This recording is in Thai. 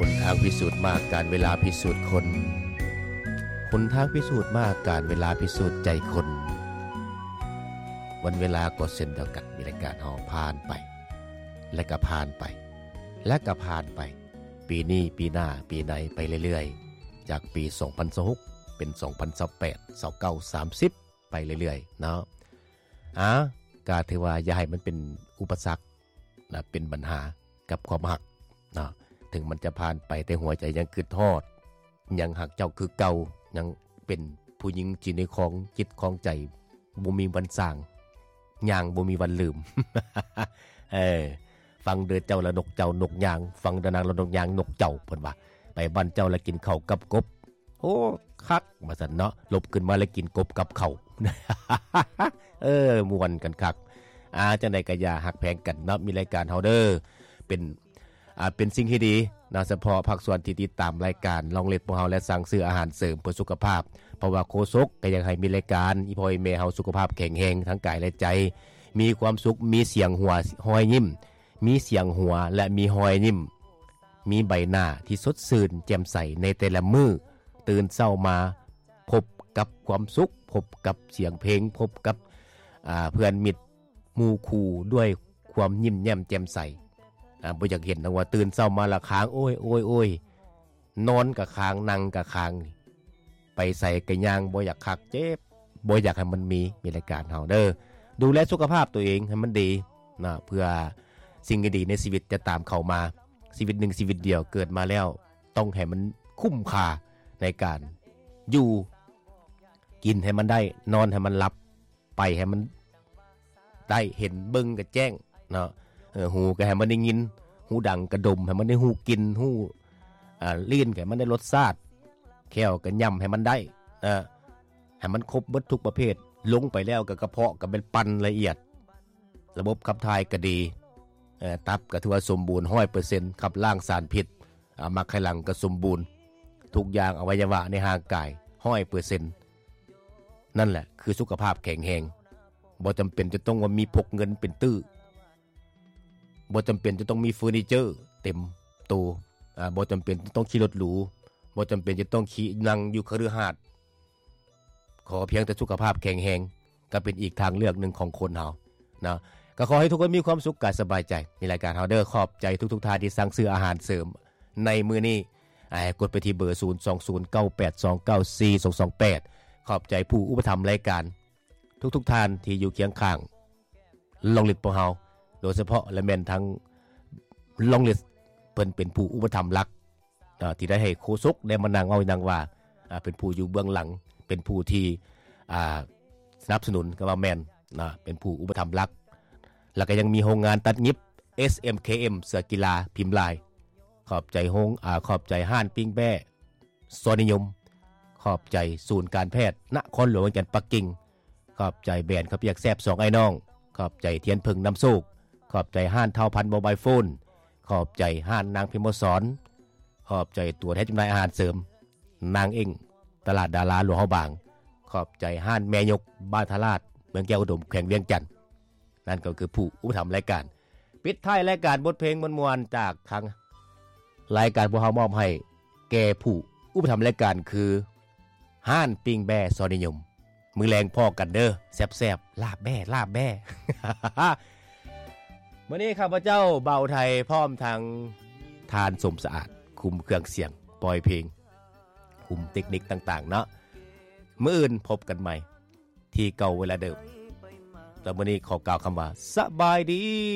นทางพิสูจน์มากการเวลาพิสูจน์คนหนทางพิสูจน์มากการเวลาพิสูจน์ใจคนวันเวลาก็เส้นเดียวกันมีรายการหอผ่านไปและก็ผ่านไปและก็ผ่านไปปีนี้ปีหน้าปีไหนไปเรื่อยๆจากปี2026เป็น2028 29 30ไปเรื่อยๆเนาะกาถือว่าอย่าให้มันเป็นอุปสรรคนะเป็นปัญหากับความหักเนาะถึงมันจะผ่านไปแต่หัวใจยังคือทอดยังหักเจ้าคือเก่ายังเป็นผู้หญิงจีในของจิตของใจบ่มีวันสร้างย่างบ่มีวันลืม ฟังเดือเจ้าละนกเจ้านกยางฟังเดนางละนกยางนกเจ้าเพิ่นว่าไปบ้านเจ้าละกินข้าวกับกบโอ้คักว่าซั่นเนาะลบขึ้นมาละกินกบกับข้าว ม่วนกันคักจังได๋ก็อย่าหักแพงกันเนาะมีรายการเฮาเด้อเป็นสิ่งที่ดีนะเฉพาะภาคส่วนที่ติดตามรายการลองเล็ดพวกเฮาและสั่งซื้ออาหารเสริมเพื่อสุขภาพเพราะว่าโคศกก็อยากให้มีรายการอีพ่อแม่เฮาสุขภาพแข็งแรงทั้งกายและใจมีความสุขมีเสียงหัวหอยยิ้มมีเสียงหัวและมีหอยยิ้มมีใบหน้าที่สดชื่นแจ่มใสในแต่ละมื้อตื่นเช้ามาพบกับความสุขพบกับเสียงเพลงพบกับเพื่อนมิตรหมู่คู่ด้วยความยิ้มแย้มแจ่มใสบ่อยากเห็นว่าตื่นเช้ามาละค้างโอ้ยนอนกับค้างนั่งกับค้างไปใส่กระย่างบ่อยากคักเจ็บบ่อยากให้มันมีรายการเฮาเด้อดูแลสุขภาพตัวเองให้มันดีนะเพื่อสิ่งดีในชีวิตจะตามเข้ามาชีวิตหนึ่งชีวิตเดียวเกิดมาแล้วต้องให้มันคุ้มค่าในการอยู่กินให้มันได้นอนให้มันหลับไปให้มันได้เห็นเบิ่งก็แจ้งเนาะหูก็ให้มันได้ยินหูดังกระดมให้มันได้หูกินหูลิ้นก็ให้มันได้รสชาติแก้วก็ย่ำให้มันได้ให้มันครบเบิดทุกประเภทลงไปแล้วก็กระเพาะก็เป็นปั่นละเอียดระบบขับถ่ายก็ดีตับก็ถือว่าสมบูรณ์ 100% ขับล้างสารพิษมักไขลังก็สมบูรณ์ทุกอย่างอวัยวะในร่างกาย 100% นั่นแหละคือสุขภาพแข็งแรงบ่จำเป็นจะต้องว่ามีพกเงินเป็นตื้อบ่จำเป็นจะต้องมีเฟอร์นิเจอร์เต็มตู้บ่จำเป็นจะต้องขี่รถหรูบ่จำเป็นจะต้องขี่นั่งอยู่คฤหาสน์ขอเพียงแต่สุขภาพแข็งแรงก็เป็นอีกทางเลือกหนึ่งของคนเฮานะก็ขอให้ทุกคนมีความสุขกายสบายใจในรายการเฮาเด้อขอบใจทุกท่านที่สั่งซื้ออาหารเสริมในมื้อนี้กดไปที่เบอร์ 0209829428 ขอบใจผู้อุปถัมภ์รายการทุกท่านที่อยู่เคียงข้างลองลิดพวกเฮาโดยเฉพาะและแม่นทั้งลองลิดเพิ่นเป็นผู้อุปถัมภ์หลักที่ได้ให้โคศกได้มานั่งเอานางว่าเป็นผู้อยู่เบื้องหลังเป็นผู้ที่สนับสนุนก็ว่าแม่นเป็นผู้อุปถัมภ์หลักแล้วก็ยังมีโรงงานตัดยิบ SMKM เสื้อกีฬาพิมพ์ลายขอบใจขอบใจห้านปิ้งแบ้ซอนิยมขอบใจศูนย์การแพทย์นครหลวงจันทร์ปักกิ่งขอบใจแบรนด์ข้าวเปียกแซ่บ2ไอ้น้องขอบใจเทียนพึ่งน้ำโซกขอบใจห้านเท่าพันโมบายโฟนขอบใจห้านนางพิมพ์สอนขอบใจตัวแทนจำหน่ายอาหารเสริมนางเอ็งตลาดดาราหลวงเฮาบางขอบใจห้านแม่ยกบ้านทาราชเมืองแก้วอุดมแขวงเวียงจันทน์นั่นก็คือผู้อุปถัมภ์รายการปิดท้ายรายการบทเพลงมวลๆจากทางรายการพวกเฮามอบให้แก่ผู้อุปถัมภ์รายการคือห้านปิ้งแบ่ซอนิยมมือแรงพ่อกันเด้อแซ่บๆลาบแบ่ มื้อนี้ข้าพเจ้าเบาไทยพร้อมทางทานสมสะอาดคุมเครื่องเสียงปล่อยเพลงคุมเทคนิคต่างๆเนาะมื้ออื่นพบกันใหม่ที่เก่าเวลาเดิมแล้วมื้อนี้ขอกล่าวคำว่าสบายดี